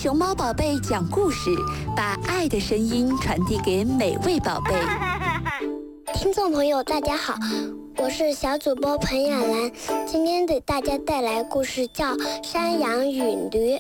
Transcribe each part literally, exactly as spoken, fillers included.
熊猫宝贝讲故事，把爱的声音传递给每位宝贝。 听众朋友，大家好，我是小主播彭雅兰，今天给大家带来故事叫《山羊与驴》。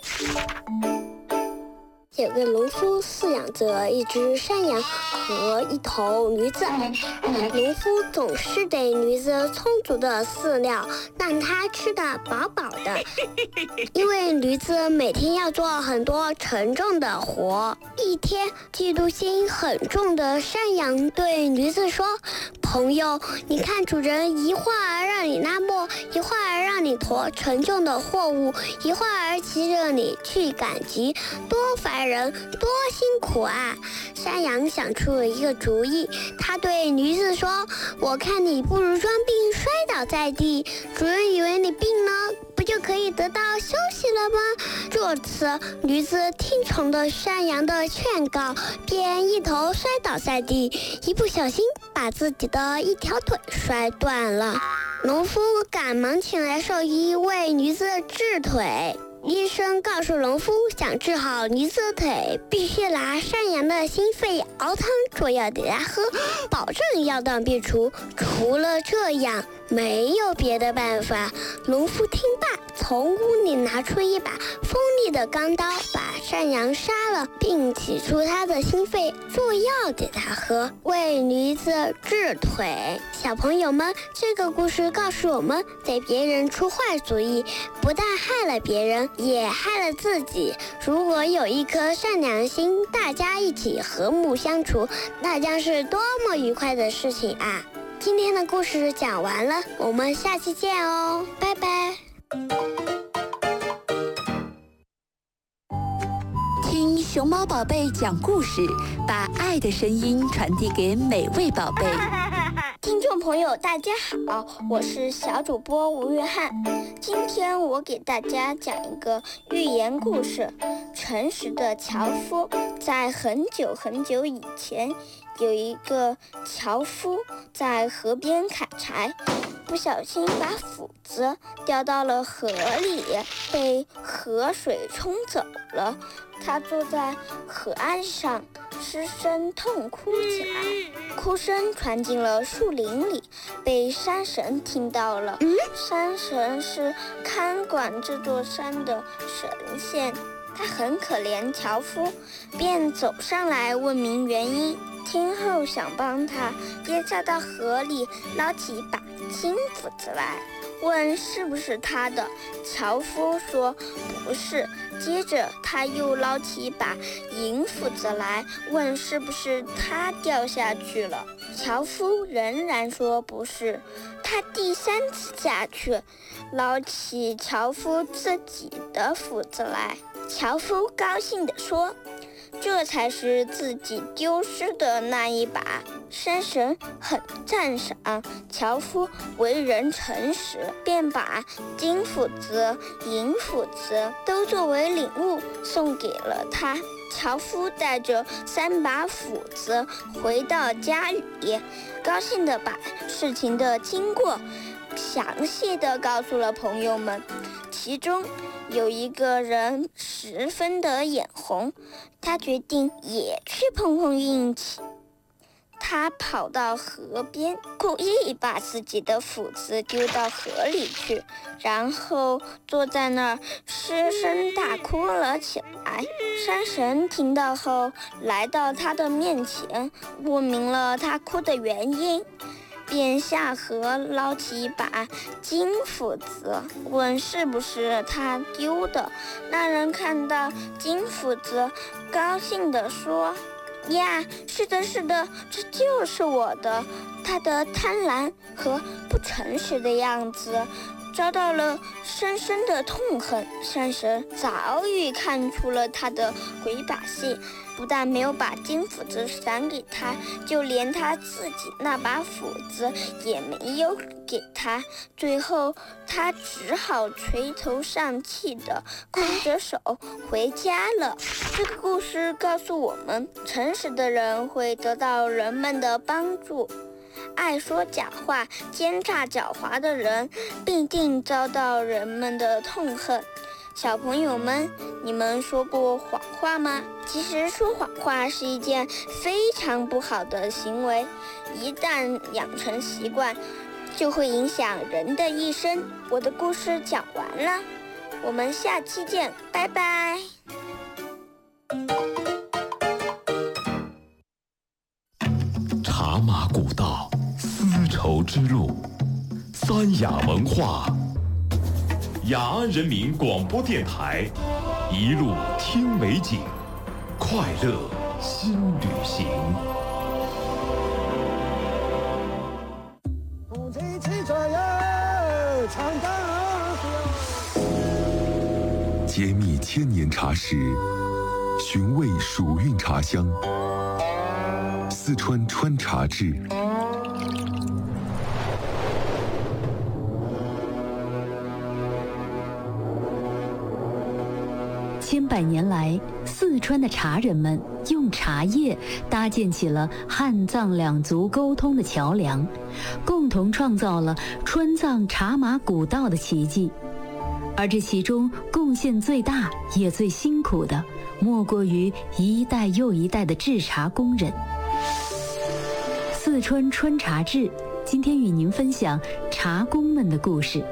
有个农夫饲养着一只山羊和一头驴子，农夫总是给驴子充足的饲料，让它吃得饱饱的，因为驴子每天要做很多沉重的活。一天，嫉妒心很重的山羊对驴子说：朋友，你看主人一会儿让你拉磨，一会儿让你驮沉重的货物，一会儿骑着你去赶集，多烦人，多辛苦啊！山羊想出了一个主意，他对驴子说：我看你不如装病摔倒在地，主人以为你病了，不就可以得到休息了吗？这次驴子听从了山羊的劝告，便一头摔倒在地，一不小心把自己的一条腿摔断了。农夫赶忙请来兽医为驴子治腿。医生告诉农夫，想治好驴子的腿，必须拿山羊的心肺熬汤做药给它喝，保证药到病除。除了这样，没有别的办法。农夫听罢，从屋里拿出一把锋利的钢刀，把山羊杀了，并取出它的心肺做药给它喝，为驴子治腿。小朋友们，这个故事告诉我们，对别人出坏主意，不但害了别人，也害了自己。如果有一颗善良心，大家一起和睦相处，那将是多么愉快的事情啊！今天的故事讲完了，我们下期见哦，拜拜。 听熊猫宝贝讲故事，把爱的声音传递给每位宝贝。 听众朋友，大家好，我是小主播吴约翰。今天我给大家讲一个寓言故事《诚实的樵夫》。在很久很久以前，有一个樵夫在河边砍柴，不小心把斧子掉到了河里，被河水冲走了。他坐在河岸上，失声痛哭起来，哭声传进了树林里，被山神听到了。山神是看管这座山的神仙，他很可怜樵夫，便走上来问明原因。听后想帮他，便下到河里捞起一把金斧子来，问是不是他的。樵夫说不是。接着他又捞起一把银斧子来，问是不是他掉下去了。樵夫仍然说不是。他第三次下去，捞起樵夫自己的斧子来。樵夫高兴地说，这才是自己丢失的那一把。山神很赞赏樵夫为人诚实，便把金斧子、银斧子都作为礼物送给了他。樵夫带着三把斧子回到家里，高兴地把事情的经过详细地告诉了朋友们。其中有一个人十分的眼红，他决定也去碰碰运气。他跑到河边，故意把自己的斧子丢到河里去，然后坐在那儿失声大哭了起来。山神听到后，来到他的面前，问明了他哭的原因，便下河捞起一把金斧子，问是不是他丢的。那人看到金斧子，高兴地说，呀，是的，是的，这就是我的。他的贪婪和不诚实的样子遭到了深深的痛恨。山神早已看出了他的鬼把戏，不但没有把金斧子赏给他，就连他自己那把斧子也没有给他。最后他只好垂头丧气的空着手回家了。这个故事告诉我们，诚实的人会得到人们的帮助，爱说假话、奸诈狡猾的人必定遭到人们的痛恨。 小朋友们，你们说过谎话吗？其实说谎话是一件非常不好的行为，一旦养成习惯，就会影响人的一生。我的故事讲完了，我们下期见，拜拜。 茶马古道，丝绸之路，三雅文化。雅安人民广播电台，一路听美景，快乐新旅行。揭秘千年茶史，寻味蜀韵茶香，四川川茶志。 千百年来，四川的茶人们用茶叶搭建起了汉藏两族沟通的桥梁，共同创造了川藏茶马古道的奇迹。而这其中贡献最大也最辛苦的，莫过于一代又一代的制茶工人。四川川茶志今天与您分享茶工们的故事。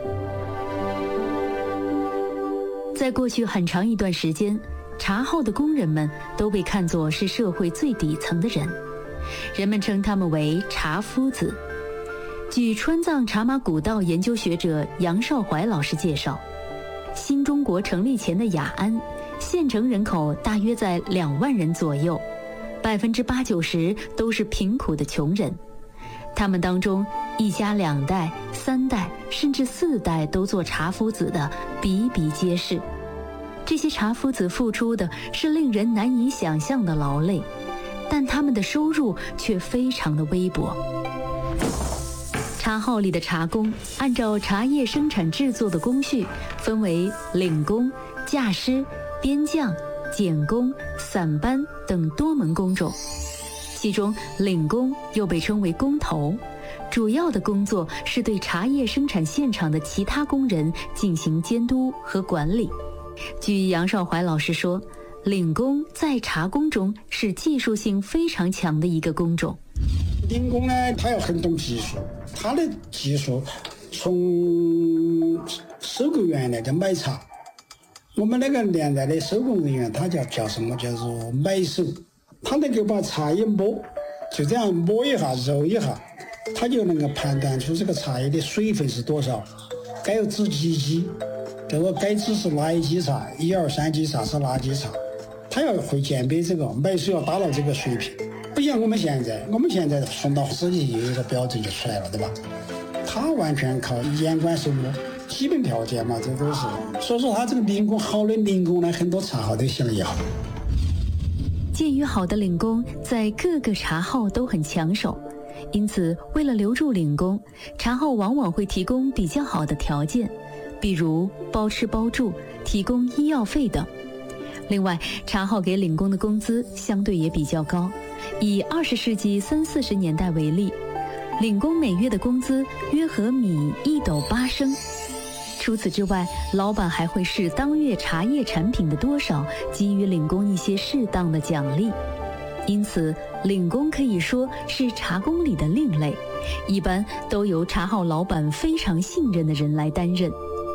在过去很长一段时间，茶后的工人们都被看作是社会最底层的人，人们称他们为茶夫子。据川藏茶马古道研究学者杨少怀老师介绍，新中国成立前的雅安，县城人口大约在两万人左右，百分之八九十都是贫苦的穷人。他们当中，一家两代、三代甚至四代都做茶夫子的比比皆是。这些茶夫子付出的是令人难以想象的劳累，但他们的收入却非常的微薄。茶号里的茶工按照茶叶生产制作的工序，分为领工、架师、边匠、剪工、散班等多门工种。其中领工又被称为工头，主要的工作是对茶叶生产现场的其他工人进行监督和管理。据杨少怀老师说，领工在茶工中是技术性非常强的一个工种。 领工呢，他要很懂技术，他的技术从收购员那个买茶，我们那个年代的收工人员他叫叫什么，叫做买手。他能够把茶叶摸，就这样摸一下揉一下，他就能够判断出这个茶叶的水分是多少，该有指几级，这个该指是哪一级茶，一二三级茶是哪级茶，他要会鉴别这个，买手要达到这个水平。不像我们现在，我们现在送到司机有一个标准就出来了，对吧？他完全靠眼观手摸，基本条件嘛，这都是。所以说他这个领工好的领工呢，很多茶号都想要。 鉴于好的领工在各个茶号都很抢手，因此为了留住领工，茶号往往会提供比较好的条件，比如包吃包住、提供医药费等。另外，茶号给领工的工资相对也比较高。以二十世纪三四十年代为例，领工每月的工资约合米一斗八升。除此之外，老板还会视当月茶叶产品的多少，给予领工一些适当的奖励。因此，领工可以说是茶工里的另类，一般都由茶号老板非常信任的人来担任。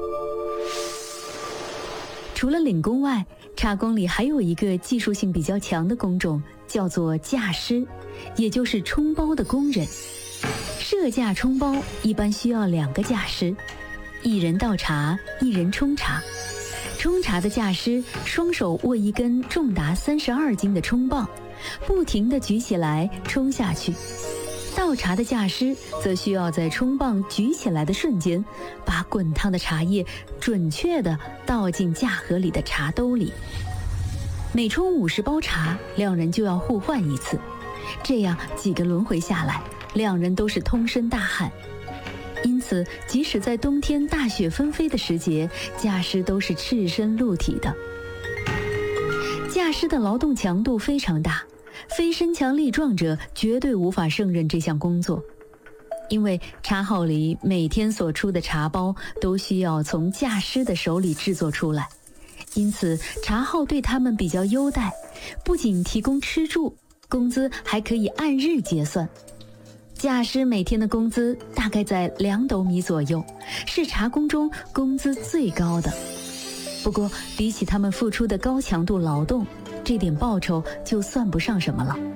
除了领工外，茶工里还有一个技术性比较强的工种，叫做架师，也就是冲包的工人。设架冲包一般需要两个架师，一人倒茶，一人冲茶。冲茶的架师双手握一根重达三十二斤的冲棒，不停地举起来冲下去。倒茶的架师则需要在冲棒举起来的瞬间，把滚烫的茶叶准确地倒进架盒里的茶兜里。每冲五十包茶，两人就要互换一次，这样几个轮回下来，两人都是通身大汗。因此，即使在冬天大雪纷飞的时节，架师都是赤身露体的。架师的劳动强度非常大，非身强力壮者绝对无法胜任这项工作。因为茶号里每天所出的茶包都需要从架师的手里制作出来， 因此茶号对他们比较优待，不仅提供吃住，工资还可以按日结算。架师每天的工资大概在两斗米左右，是茶工中工资最高的。不过比起他们付出的高强度劳动，这点报酬就算不上什么了。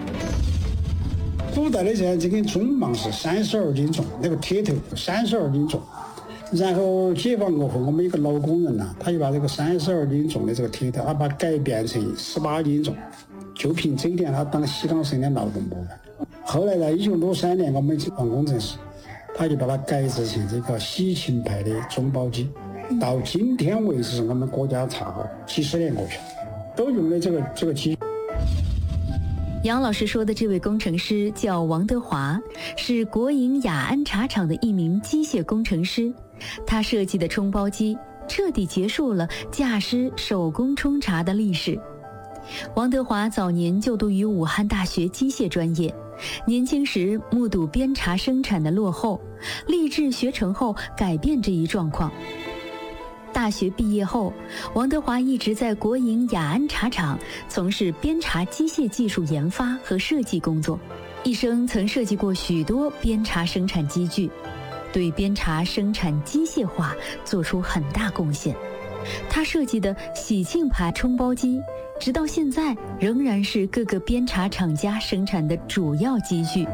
古代的时候，这根中芒是三十二斤重，那个铁头三十二斤重。然后解放过后，我们一个老工人呐、啊，他就把这个三十二斤重的这个铁头，他把它改变成十八斤重，就凭这一点，他当西岗省的劳动部门。后来在一九六三年，我们办工程师，他就把它改制成这个喜庆牌的中包机。到今天为止，我们国家茶号几十年过去了，都用的这个这个机。 杨老师说的这位工程师叫王德华，是国营雅安茶厂的一名机械工程师。他设计的冲包机彻底结束了架师手工冲茶的历史。王德华早年就读于武汉大学机械专业，年轻时目睹编茶生产的落后，立志学成后改变这一状况。大学毕业后，王德华一直在国营雅安茶厂从事编茶机械技术研发和设计工作，一生曾设计过许多编茶生产机具，对编茶生产机械化做出很大贡献。他设计的喜庆牌冲包机，直到现在仍然是各个编茶厂家生产的主要机具。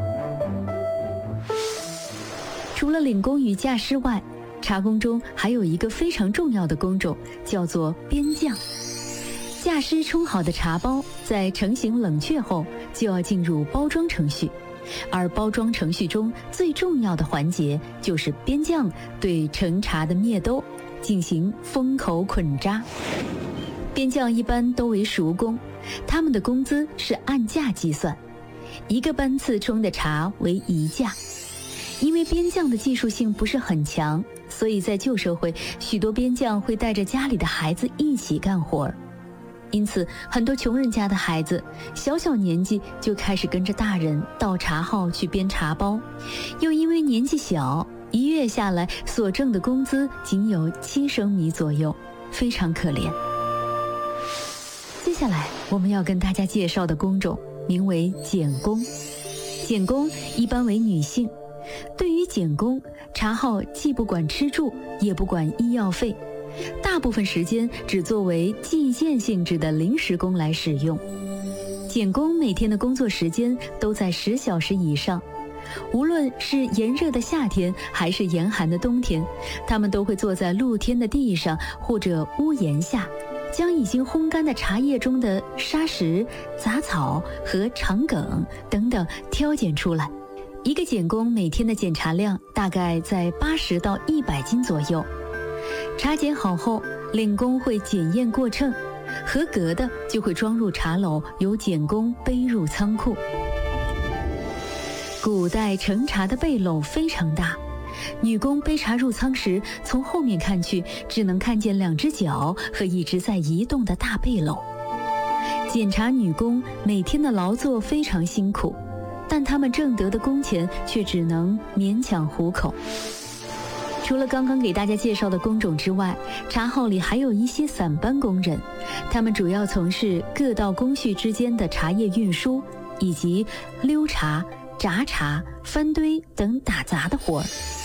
除了领工与架师外，茶工中还有一个非常重要的工种，叫做编酱。架师冲好的茶包在成型冷却后，就要进入包装程序，而包装程序中最重要的环节就是编酱对盛茶的篾兜进行封口捆扎。编酱一般都为熟工，他们的工资是按价计算，一个班次冲的茶为一价。因为编酱的技术性不是很强，所以在旧社会，许多编酱会带着家里的孩子一起干活。因此，很多穷人家的孩子小小年纪就开始跟着大人到茶号去编茶包，又因为年纪小，一月下来所挣的工资仅有七升米左右，非常可怜。接下来我们要跟大家介绍的工种名为剪工。剪工一般为女性。对于剪工，茶号既不管吃住，也不管医药费，大部分时间只作为计件性质的临时工来使用。剪工每天的工作时间都在十小时以上，无论是炎热的夏天还是严寒的冬天，他们都会坐在露天的地上或者屋檐下，将已经烘干的茶叶中的沙石、杂草和长梗等等挑拣出来。一个剪工每天的检查量大概在八十到一百斤左右。茶剪好后，领工会检验过秤，合格的就会装入茶篓，由剪工背入仓库。古代盛茶的背篓非常大，女工背茶入仓时，从后面看去，只能看见两只脚和一直在移动的大背篓。检查女工每天的劳作非常辛苦，但他们挣得的工钱却只能勉强糊口。除了刚刚给大家介绍的工种之外，茶号里还有一些散班工人，他们主要从事各道工序之间的茶叶运输，以及溜茶、榨茶、翻堆等打杂的活儿。